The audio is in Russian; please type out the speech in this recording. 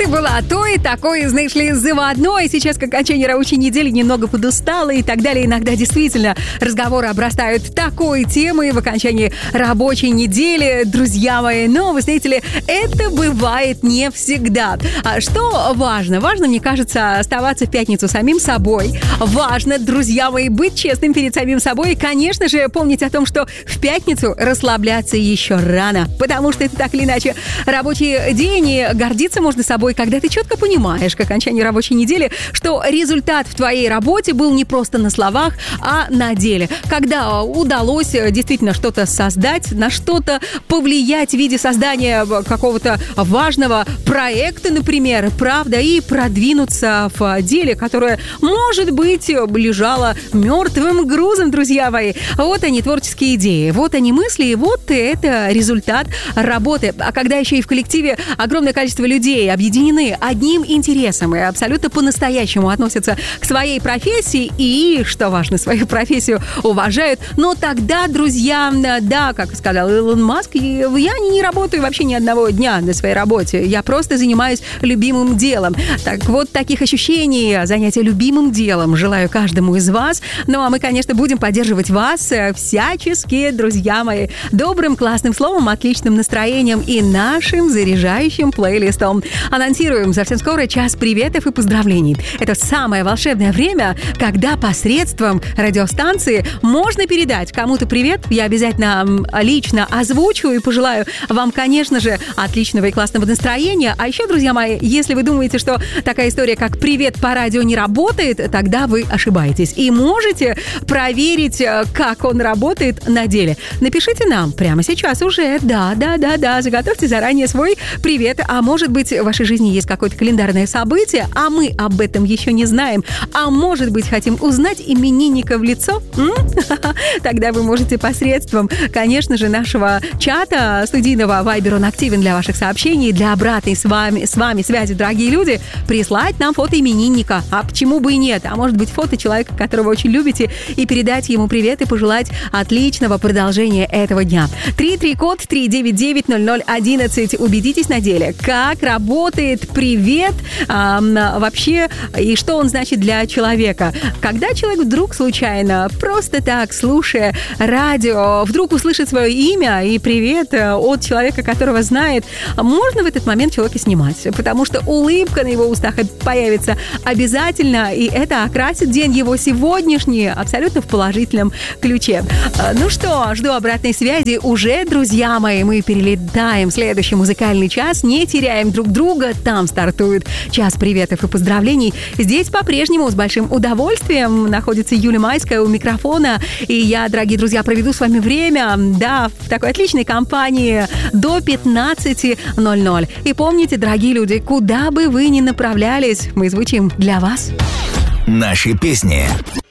Ты была той, такой, знаешь ли, заводной. Сейчас к окончанию рабочей недели немного подустала и так далее. Иногда действительно разговоры обрастают такой темой в окончании рабочей недели, друзья мои. Но, вы знаете ли, это бывает не всегда. Что важно? Важно, мне кажется, оставаться в пятницу самим собой. Важно, друзья мои, быть честным перед самим собой. И, конечно же, помнить о том, что в пятницу расслабляться еще рано. Потому что это так или иначе рабочий день, и гордиться можно собой, когда ты четко понимаешь к окончанию рабочей недели, что результат в твоей работе был не просто на словах, а на деле. Когда удалось действительно что-то создать, на что-то повлиять в виде создания какого-то важного проекта, например, правда, и продвинуться в деле, которое, может быть, лежало мертвым грузом, друзья мои. Вот они, творческие идеи, вот они, мысли, и вот это результат работы. А когда еще и в коллективе огромное количество людей объединены одним интересом и абсолютно по-настоящему относятся к своей профессии и, что важно, свою профессию уважают, но тогда, друзья, да, как сказал Илон Маск, я не работаю вообще ни одного дня на своей работе, я просто занимаюсь любимым делом. Так вот, таких ощущений, занятия любимым делом желаю каждому из вас. Ну, а мы, конечно, будем поддерживать вас всячески, друзья мои, добрым, классным словом, отличным настроением и нашим заряжающим плейлистом. Анонсируем совсем скоро час приветов и поздравлений. Это самое волшебное время, когда посредством радиостанции можно передать кому-то привет. Я обязательно лично озвучу и пожелаю вам, конечно же, отличного и классного настроения. А еще, друзья мои, если вы думаете, что такая история, как «Привет по радио» не работает, тогда вы ошибаетесь. И можете проверить, как он работает на деле. Напишите нам прямо сейчас уже. Да, заготовьте заранее свой привет. А может быть, в вашей жизни есть какое-то календарное событие, а мы об этом еще не знаем. А может быть, хотим узнать именинника в лицо? Тогда вы можете посредством, конечно же, нашего чата студийного Viber, он активен для ваших сообщений, для обратной с вами связи, дорогие люди, прислать нам фото именинника. А почему бы и нет? А может быть, фото человека, которого очень любите, и передать ему привет и пожелать отличного продолжения этого дня. 33-код 399-0011. Убедитесь на деле, как работает привет вообще и что он значит для человека. Когда человек вдруг случайно, просто так, слушая радио, вдруг услышит свое имя и привет от человека, которого знает, можно в этот момент человека снимать, потому что улыбка на его устах появится обязательно, и это окрасит день его сегодняшний абсолютно в положительном ключе. Ну что, жду обратной связи уже, друзья мои. Мы перелетаем в следующий музыкальный час, не теряем друг друга. Там стартует час приветов и поздравлений. Здесь по-прежнему с большим удовольствием находится Юлия Майская у микрофона. И я, дорогие друзья, проведу с вами время, да, в такой отличной компании до 15:00. И помните, дорогие люди, куда бы вы ни направлялись, мы звучим для вас. Наши песни.